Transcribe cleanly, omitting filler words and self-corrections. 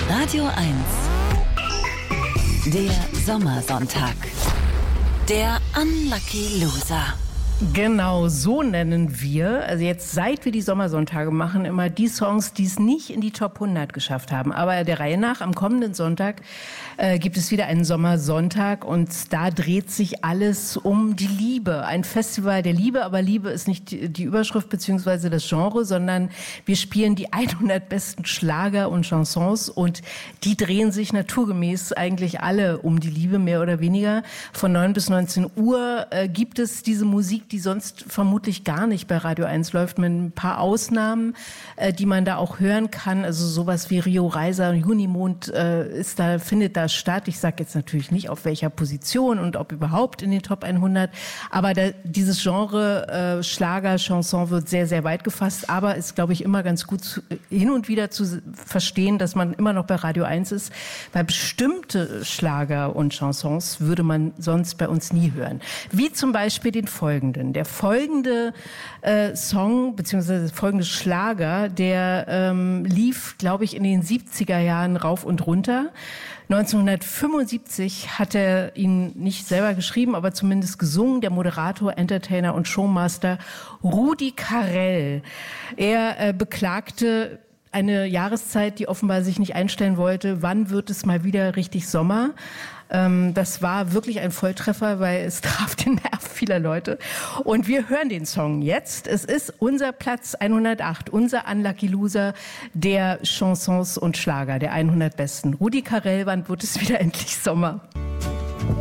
Radio 1. Der Sommersonntag. Der Unlucky Loser. Genau, so nennen wir, also jetzt seit wir die Sommersonntage machen, immer die Songs, die es nicht in die Top 100 geschafft haben. Aber der Reihe nach, am kommenden Sonntag gibt es wieder einen Sommersonntag und da dreht sich alles um die Liebe. Ein Festival der Liebe, aber Liebe ist nicht die Überschrift bzw. das Genre, sondern wir spielen die 100 besten Schlager und Chansons und die drehen sich naturgemäß eigentlich alle um die Liebe, mehr oder weniger. Von 9 bis 19 Uhr gibt es diese Musik, die sonst vermutlich gar nicht bei Radio 1 läuft, mit ein paar Ausnahmen, die man da auch hören kann. Also sowas wie Rio Reiser, Junimond findet da statt. Ich sage jetzt natürlich nicht, auf welcher Position und ob überhaupt in den Top 100, aber dieses Genre Schlager, Chanson wird sehr, sehr weit gefasst, aber ist, glaube ich, immer ganz gut hin und wieder zu verstehen, dass man immer noch bei Radio 1 ist, weil bestimmte Schlager und Chansons würde man sonst bei uns nie hören. Wie zum Beispiel den folgenden. Der folgende Song bzw. folgende Schlager, der lief, glaube ich, in den 70er Jahren rauf und runter. 1975 hat er ihn nicht selber geschrieben, aber zumindest gesungen, der Moderator, Entertainer und Showmaster Rudi Carrell. Er beklagte eine Jahreszeit, die offenbar sich nicht einstellen wollte. Wann wird es mal wieder richtig Sommer? Das war wirklich ein Volltreffer, weil es traf den Nerv vieler Leute. Und wir hören den Song jetzt. Es ist unser Platz 108, unser Unlucky Loser der Chansons und Schlager, der 100 besten. Rudi Carrell, wann wird es wieder endlich Sommer?